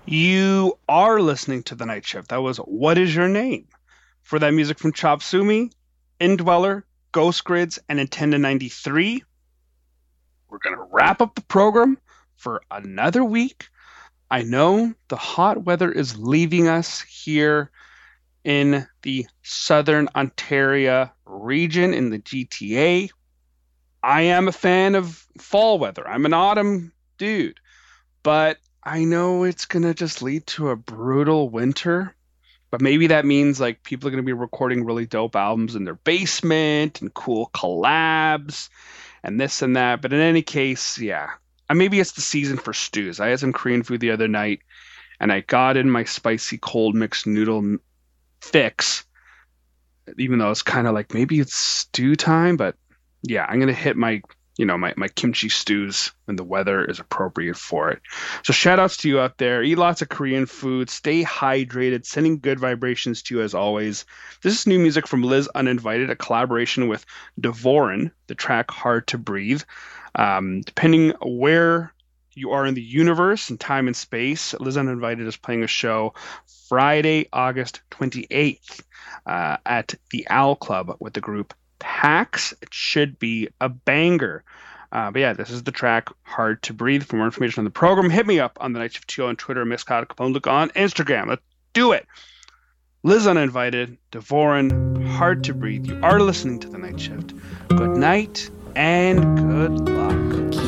You are listening to The Night Shift. That was What Is Your Name? For that music from Chop Suey, Indweller, Ghost Grids, and Nintendo 93. We're going to wrap up the program for another week. I know the hot weather is leaving us here in the Southern Ontario region in the GTA. I am a fan of fall weather. I'm an autumn dude, but I know it's going to just lead to a brutal winter. But maybe that means like people are going to be recording really dope albums in their basement and cool collabs and this and that. But in any case, yeah. Maybe it's the season for stews. I had some Korean food the other night and I got in my spicy cold mixed noodle fix, even though it's kind of like maybe it's stew time. But yeah, I'm going to hit my kimchi stews when the weather is appropriate for it. So shout outs to you out there. Eat lots of Korean food. Stay hydrated. Sending good vibrations to you as always. This is new music from Liz Uninvited, a collaboration with Devorin, the track Hard to Breathe. Depending where you are in the universe and time and space, Liz Uninvited is playing a show Friday, August 28th at the Owl Club with the group Pax. It should be a banger. But yeah, this is the track Hard to Breathe. For more information on the program, hit me up on the Night Shift 2 on Twitter, Miss Kyle Capone. Look on Instagram. Let's do it. Liz Uninvited, Devorin, Hard to Breathe. You are listening to the Night Shift. Good night and good luck.